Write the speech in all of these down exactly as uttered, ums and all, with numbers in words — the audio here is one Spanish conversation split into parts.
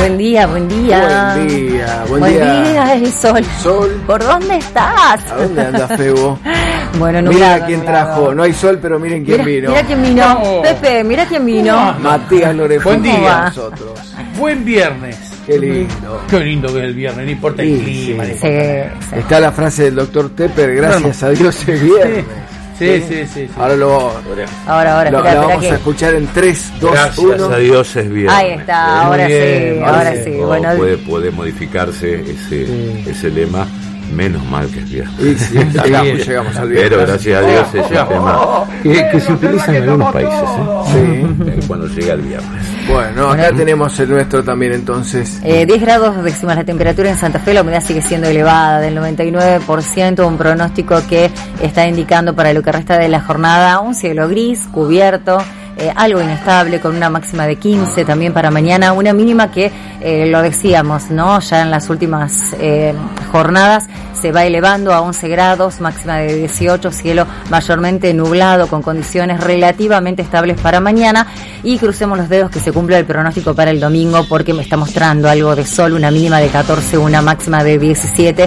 Buen día, buen día. Buen día, buen, buen día. día, el sol. Sol. ¿Por dónde estás? ¿A dónde anda Febo? Bueno, Mira nublado, quién nublado. trajo. No hay sol, pero miren quién Mira, vino. mira quién vino. No. Pepe, mira quién vino. Matías Lorefondo. Buen día. con nosotros. Buen viernes. Qué lindo. Qué lindo que es el viernes, no importa el Sí, clima. sí. no Sí, importa. sí. Está la frase del doctor Tepper, gracias a Dios es viernes. Sí, sí, sí, sí. Ahora lo, Ahora, ahora, lo- espera, la espera vamos a que... escuchar en tres, dos, Gracias uno. a Dios es viernes. Ahí está, ¿eh? ahora bien, sí, ahora ahora sí. sí. O Bueno, puede, puede modificarse ese, Sí. ese lema. Menos mal que es viernes. Y sí, llegamos, llegamos al viernes. Pero gracias a Dios es un tema que, que se utiliza en algunos países, ¿eh? Sí. Eh, cuando llega el viernes. Bueno, acá tenemos el nuestro también entonces. Eh, diez grados décimas la temperatura en Santa Fe, la humedad sigue siendo elevada del noventa y nueve por ciento, un pronóstico que está indicando para lo que resta de la jornada un cielo gris, cubierto, eh, algo inestable con una máxima de quince también para mañana, una mínima que eh, lo decíamos, ¿no? Ya en las últimas eh, jornadas se va elevando a once grados, máxima de dieciocho, cielo mayormente nublado con condiciones relativamente estables para mañana y crucemos los dedos que se cumpla el pronóstico para el domingo porque me está mostrando algo de sol, una mínima de catorce, una máxima de diecisiete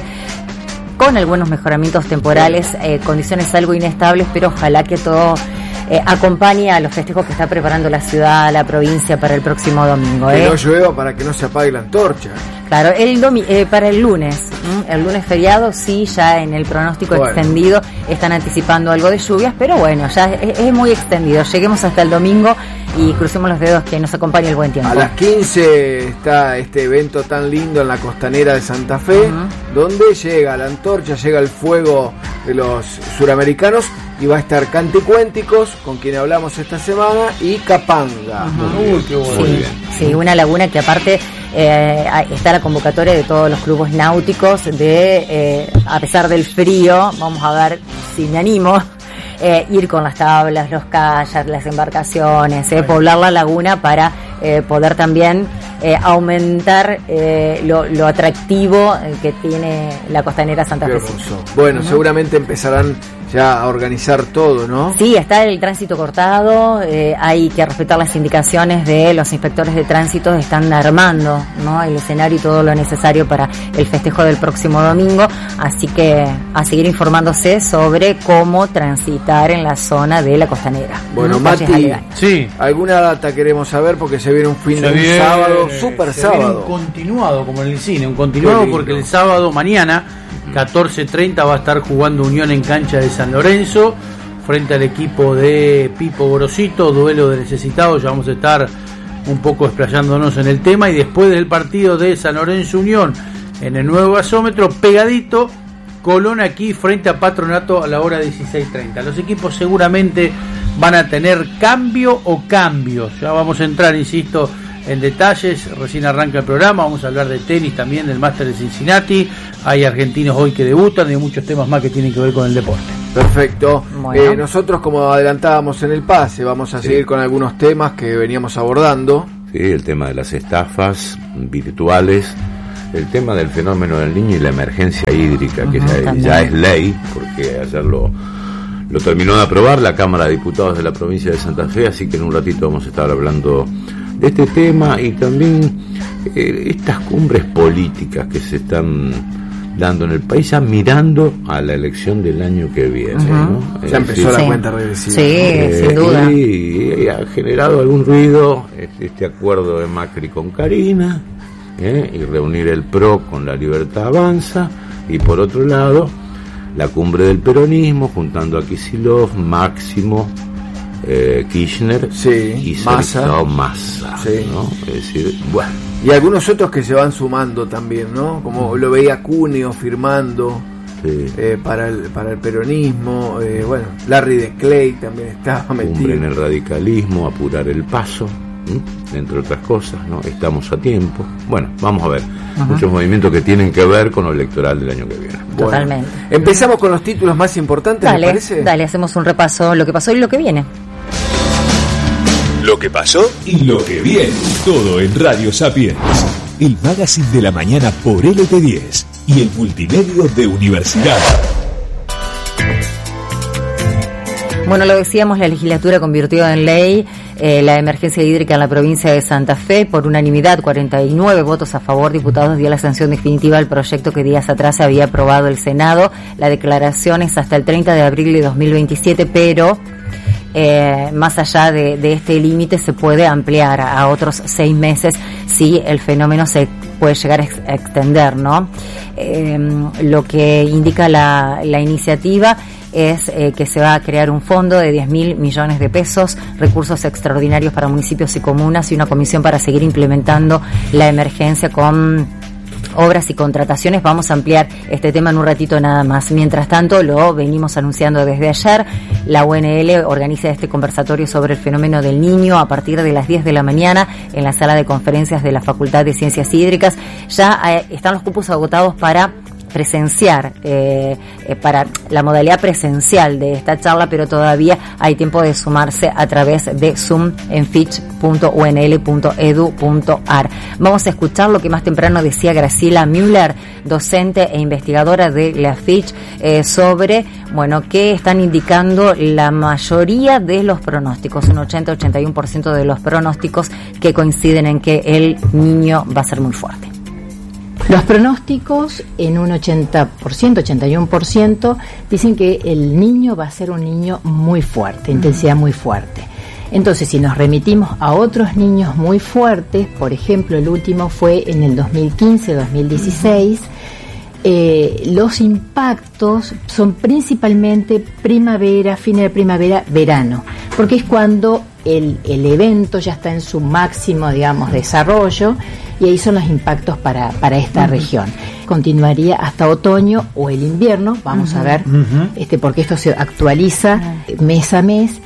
con algunos mejoramientos temporales, eh, condiciones algo inestables, pero ojalá que todo eh, acompañe a los festejos que está preparando la ciudad, la provincia para el próximo domingo. Que ¿eh? no llueva para que no se apague la antorcha. Claro, el domi eh, para el lunes, ¿m? el lunes feriado sí, ya en el pronóstico Bueno. extendido están anticipando algo de lluvias, pero bueno, ya es, es muy extendido. Lleguemos hasta el domingo y crucemos los dedos que nos acompañe el buen tiempo. A las quince está este evento tan lindo en la costanera de Santa Fe, Ujú. donde llega la antorcha, llega el fuego de los suramericanos y va a estar Canticuénticos, con quien hablamos esta semana, y Capanga. Uy, qué bueno. Muy Sí, bien. sí, una laguna que aparte eh, está la convocatoria de todos los clubes náuticos de, eh, a pesar del frío, vamos a ver si me animo, eh, ir con las tablas, los kayaks, las embarcaciones, eh, poblar la laguna para eh, poder también eh, aumentar eh, lo, lo atractivo eh, que tiene la costanera Qué santafesina. hermoso. Bueno, seguramente empezarán ya a organizar todo, ¿no? Sí, está el tránsito cortado, eh, hay que respetar las indicaciones de los inspectores de tránsito, están armando, ¿no?, el escenario y todo lo necesario para el festejo del próximo domingo, así que a seguir informándose sobre cómo transitar en la zona de la costanera. Bueno, ¿no? Calles Mati, aledañas. Sí. alguna data queremos saber porque se viene un fin de Se un viene- sábado, super se viene sábado. Un continuado, como en el cine, un Qué continuado lindo. porque el sábado mañana, catorce treinta, va a estar jugando Unión en cancha de San Lorenzo, frente al equipo de Pipo Gorosito, duelo de necesitados, ya vamos a estar un poco explayándonos en el tema, y después del partido de San Lorenzo Unión, en el nuevo gasómetro, pegadito, Colón aquí frente a Patronato a la hora dieciséis treinta. Los equipos seguramente van a tener cambio o cambios, ya vamos a entrar, insisto, en detalles, recién arranca el programa, vamos a hablar de tenis también, del Máster de Cincinnati, hay argentinos hoy que debutan y muchos temas más que tienen que ver con el deporte. Perfecto. Bueno. Eh, nosotros, como adelantábamos en el pase, vamos a Sí. seguir con algunos temas que veníamos abordando. Sí, el tema de las estafas virtuales, el tema del fenómeno del niño y la emergencia hídrica, que Ujú, ya, también. ya es ley, porque ayer lo, lo terminó de aprobar la Cámara de Diputados de la provincia de Santa Fe, así que en un ratito vamos a estar hablando de este tema y también eh, estas cumbres políticas que se están dando en el país, ya mirando a la elección del año que viene, Ujú. ¿no? Es Ya empezó decir, la Sí. cuenta regresiva. Sí, eh, sin duda. Y, y ha generado algún ruido este, este acuerdo de Macri con Karina, ¿eh? y reunir el P R O con la Libertad Avanza, y por otro lado la cumbre del peronismo juntando a Kicillof, Máximo, eh, Kirchner Sí, y Massa. Sergio Massa, Sí. ¿no? Es decir, bueno, Y algunos otros que se van sumando también, ¿no? Como lo veía Cuneo firmando sí, eh, para, el, para el peronismo. Eh, bueno, Larry de Clay también estaba cumbre en metido. el radicalismo, apurar el paso, ¿m? entre otras cosas, ¿no? Estamos a tiempo. Bueno, vamos a ver. Muchos movimientos que tienen que ver con lo electoral del año que viene. Bueno, Totalmente. empezamos con los títulos más importantes, ¿me Dale, parece? dale, hacemos un repaso, lo que pasó y lo que viene. Lo que pasó y lo que viene. Todo en Radio Sapiens. El magazine de la mañana por L T diez y el multimedio de Universidad. Bueno, lo decíamos, la legislatura convirtió en ley eh, la emergencia hídrica en la provincia de Santa Fe por unanimidad, cuarenta y nueve votos a favor. Diputados dio la sanción definitiva al proyecto que días atrás había aprobado el Senado. La declaración es hasta el treinta de abril de dos mil veintisiete, pero eh, más allá de, de este límite se puede ampliar a, a otros seis meses si el fenómeno se puede llegar a, ex- a extender, ¿no? Eh, lo que indica la, la iniciativa es eh, que se va a crear un fondo de diez mil millones de pesos, recursos extraordinarios para municipios y comunas y una comisión para seguir implementando la emergencia con obras y contrataciones. Vamos a ampliar este tema en un ratito nada más. Mientras tanto, lo venimos anunciando desde ayer, la U N L organiza este conversatorio sobre el fenómeno del Niño a partir de las diez de la mañana en la sala de conferencias de la Facultad de Ciencias Hídricas. Ya eh, están los cupos agotados para presenciar, eh, eh, para la modalidad presencial de esta charla, pero todavía hay tiempo de sumarse a través de Zoom en fitch punto u n l punto e d u punto a r. Vamos a escuchar lo que más temprano decía Graciela Müller, docente e investigadora de la Fitch, eh, sobre, bueno, qué están indicando la mayoría de los pronósticos, un ochenta a ochenta y uno por ciento de los pronósticos que coinciden en que el Niño va a ser muy fuerte. Los pronósticos en un ochenta por ciento, ochenta y uno por ciento dicen que el niño va a ser un niño muy fuerte, intensidad muy fuerte. Entonces, si nos remitimos a otros niños muy fuertes, por ejemplo, el último fue en el dos mil quince, dos mil dieciséis, eh, los impactos son principalmente primavera, fin de primavera, verano, porque es cuando el, el evento ya está en su máximo, digamos, desarrollo, y ahí son los impactos para, para esta uh-huh. región. Continuaría hasta otoño o el invierno, vamos uh-huh. a ver, uh-huh. este, porque esto se actualiza uh-huh. mes a mes.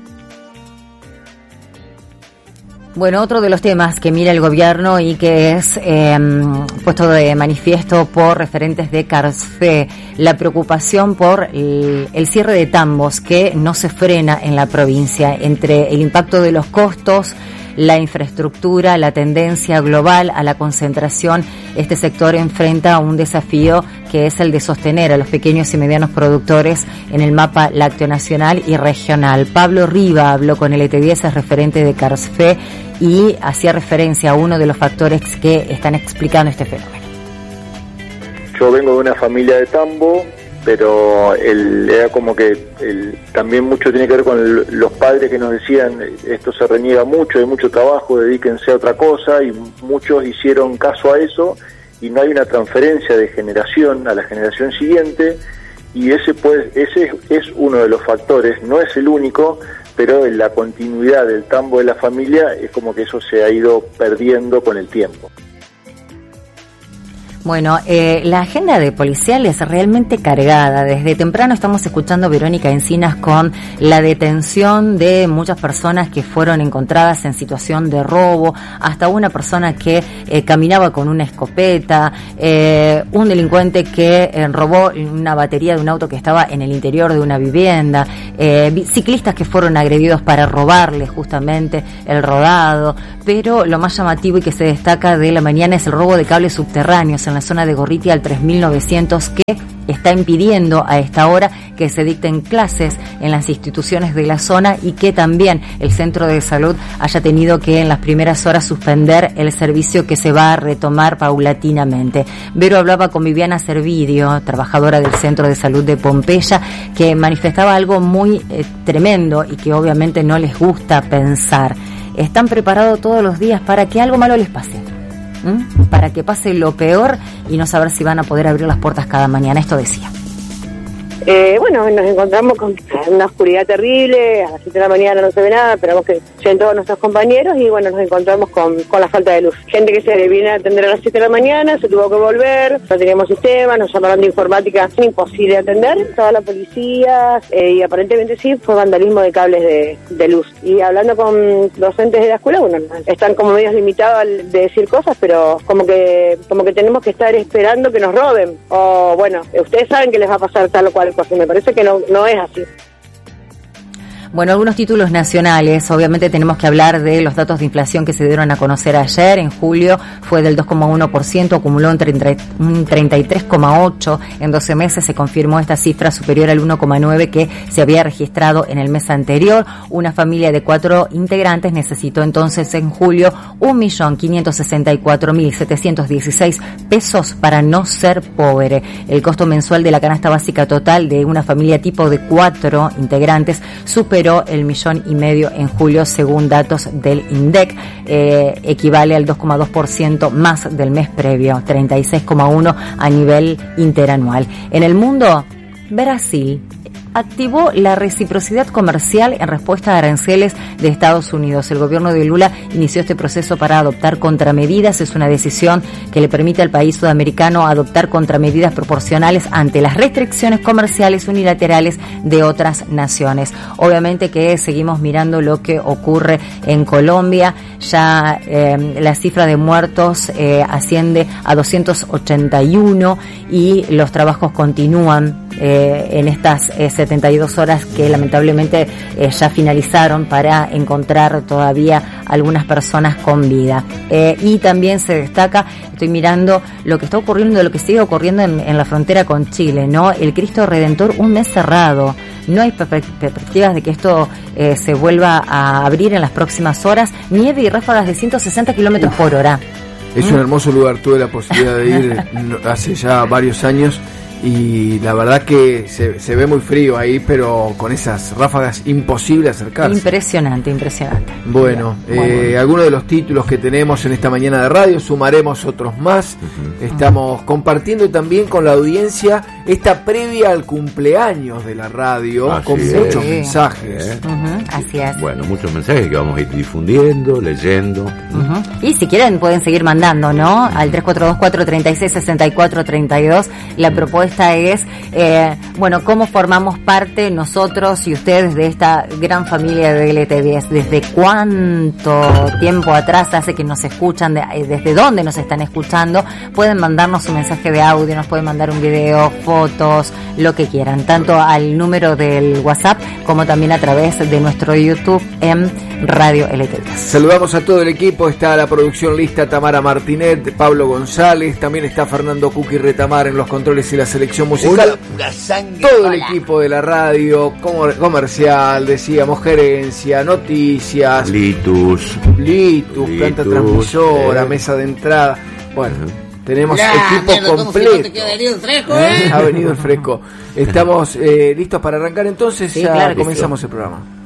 Bueno, otro de los temas que mira el gobierno y que es eh, puesto de manifiesto por referentes de Carfe, la preocupación por el, el cierre de tambos que no se frena en la provincia, entre el impacto de los costos, la infraestructura, la tendencia global a la concentración. Este sector enfrenta un desafío que es el de sostener a los pequeños y medianos productores en el mapa lácteo nacional y regional. Pablo Riva habló con el E T diez, es referente de Carfe, y hacía referencia a uno de los factores que están explicando este fenómeno. Yo vengo de una familia de tambo, pero el, era como que el, también mucho tiene que ver con el, los padres que nos decían esto se reniega mucho, hay mucho trabajo, dedíquense a otra cosa, y muchos hicieron caso a eso y no hay una transferencia de generación a la generación siguiente, y ese pues ese es uno de los factores, no es el único, pero en la continuidad del tambo de la familia es como que eso se ha ido perdiendo con el tiempo. Bueno, eh, la agenda de policial es realmente cargada. Desde temprano estamos escuchando a Verónica Encinas con la detención de muchas personas que fueron encontradas en situación de robo, hasta una persona que eh, caminaba con una escopeta, eh, un delincuente que eh, robó una batería de un auto que estaba en el interior de una vivienda, eh, ciclistas que fueron agredidos para robarle justamente el rodado, pero lo más llamativo y que se destaca de la mañana es el robo de cables subterráneos en la zona de Gorriti al tres mil novecientos, que está impidiendo a esta hora que se dicten clases en las instituciones de la zona y que también el centro de salud haya tenido que en las primeras horas suspender el servicio que se va a retomar paulatinamente. Vero hablaba con Viviana Servidio, trabajadora del centro de salud de Pompeya, que manifestaba algo muy eh, tremendo y que obviamente no les gusta pensar. Están preparados todos los días para que algo malo les pase. ¿Mm? Para que pase lo peor y no saber si van a poder abrir las puertas cada mañana. Esto decía. Eh, bueno, nos encontramos con una oscuridad terrible, a las siete de la mañana no se ve nada, esperamos que lleguen todos nuestros compañeros y bueno, nos encontramos con, con la falta de luz. Gente que se viene a atender a las siete de la mañana, se tuvo que volver, no teníamos sistema, nos llamaron de informática, imposible atender, estaba la policía eh, y aparentemente sí, fue vandalismo de cables de, de luz. Y hablando con docentes de la escuela, bueno, están como medios limitados de decir cosas, pero como que como que tenemos que estar esperando que nos roben, o bueno, ustedes saben que les va a pasar tal o cual cosa, me parece que no, no es así. Bueno, algunos títulos nacionales. Obviamente tenemos que hablar de los datos de inflación que se dieron a conocer ayer. En julio fue del dos coma uno por ciento, acumuló un treinta y tres coma ocho por ciento. En doce meses se confirmó esta cifra superior al uno coma nueve por ciento que se había registrado en el mes anterior. Una familia de cuatro integrantes necesitó entonces en julio un millón quinientos sesenta y cuatro mil setecientos dieciséis pesos para no ser pobre. El costo mensual de la canasta básica total de una familia tipo de cuatro integrantes superó el millón y medio en julio, según datos del INDEC. Eh, equivale al dos coma dos por ciento más del mes previo, treinta y seis coma uno por ciento a nivel interanual. En el mundo, Brasil activó la reciprocidad comercial en respuesta a aranceles de Estados Unidos. El gobierno de Lula inició este proceso para adoptar contramedidas. Es una decisión que le permite al país sudamericano adoptar contramedidas proporcionales ante las restricciones comerciales unilaterales de otras naciones. Obviamente que seguimos mirando lo que ocurre en Colombia. Ya eh, la cifra de muertos eh, asciende a doscientos ochenta y uno y los trabajos continúan Eh, en estas eh, setenta y dos horas que lamentablemente eh, ya finalizaron para encontrar todavía algunas personas con vida. Eh, y también se destaca, estoy mirando lo que está ocurriendo, lo que sigue ocurriendo en, en la frontera con Chile, ¿no? El Cristo Redentor, un mes cerrado. No hay perspectivas de que esto eh, se vuelva a abrir en las próximas horas. Nieve y ráfagas de ciento sesenta kilómetros por hora. Es ¿Mm? un hermoso lugar, tuve la posibilidad de ir hace ya varios años. Y la verdad que se, se ve muy frío ahí, pero con esas ráfagas imposible acercarse. Impresionante, impresionante. Bueno, eh, bueno. algunos de los títulos que tenemos en esta mañana de radio, sumaremos otros más. Uh-huh. Estamos uh-huh. compartiendo también con la audiencia esta previa al cumpleaños de la radio, así con es. muchos sí. mensajes. Uh-huh. Así es. Bueno, muchos mensajes que vamos a ir difundiendo, leyendo. Uh-huh. Y si quieren pueden seguir mandando, ¿no? Al tres cuatro dos cuatro tres seis seis cuatro tres dos. La uh-huh. propuesta es, eh, bueno, cómo formamos parte nosotros y ustedes de esta gran familia de L T diez. ¿Desde cuánto tiempo atrás hace que nos escuchan? De, ¿Desde dónde nos están escuchando? Pueden mandarnos un mensaje de audio, nos pueden mandar un video, fotos, lo que quieran, tanto al número del WhatsApp como también a través de nuestro YouTube en Radio L T diez. Saludamos a todo el equipo, está la producción lista, Tamara Martinet, Pablo González, también está Fernando Cuqui Retamar en los controles y la selección musical. Todo el equipo de la radio, comercial, decíamos, gerencia, noticias, Litus, Litus, planta transmisora, eh. mesa de entrada. Bueno, tenemos ya, equipo mierda, completo. Que ha venido el fresco, ¿Eh? Ha venido el fresco. Estamos eh, listos para arrancar entonces, sí, ya claro comenzamos sí. el programa.